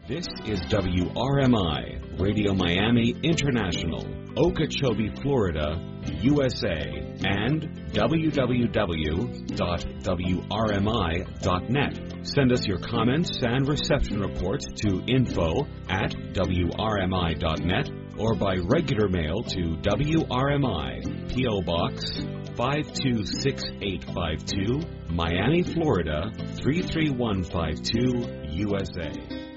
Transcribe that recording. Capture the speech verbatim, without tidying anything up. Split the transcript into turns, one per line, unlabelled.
This is W R M I, Radio Miami International, Okeechobee, Florida, U S A, and w w w dot w r m i dot net. Send us your comments and reception reports to info at w r m i dot net or by regular mail to W R M I, P O. Box five two six eight five two, Miami, Florida three three one five two, U S A.